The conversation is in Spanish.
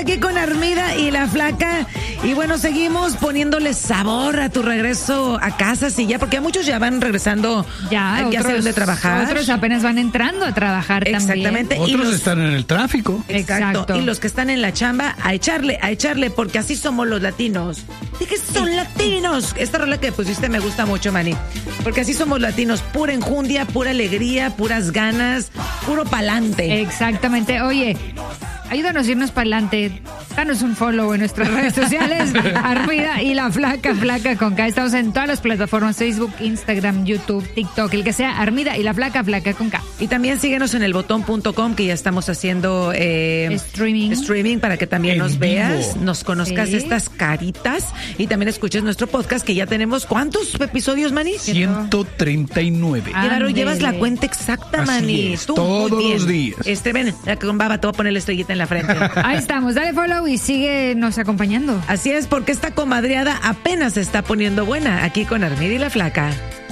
aquí con Armida y la Flaca. Y bueno, seguimos poniéndole sabor a tu regreso a casa, sí, ya, porque muchos ya van regresando ya sé dónde trabajar. Otros apenas van entrando a trabajar también. Exactamente. Otros están en el tráfico. Exacto. Y los que están en la chamba, a echarle, porque así somos los latinos. Dije, son latinos. Esta rola que pusiste me gusta mucho, Manny. Porque así somos latinos, pura enjundia, pura alegría, puras ganas, puro pa'lante. Exactamente. Oye, ayúdanos a irnos para adelante. Danos un follow en nuestras redes sociales. Armida y la Flaca, Flaca con K. Estamos en todas las plataformas: Facebook, Instagram, YouTube, TikTok, el que sea. Armida y la Flaca, Flaca con K. Y también síguenos en elbotón.com, que ya estamos haciendo streaming para que también nos veas, nos conozcas estas caritas y también escuches nuestro podcast, que ya tenemos ¿cuántos episodios, Manny? 139. Claro, llevas la cuenta exacta, Manny. Tú, todos los días. Ven, con baba te voy a poner la estrellita en la frente. Ahí estamos, dale follow y síguenos acompañando. Así es, porque esta comadreada apenas se está poniendo buena aquí con Armida y la Flaca.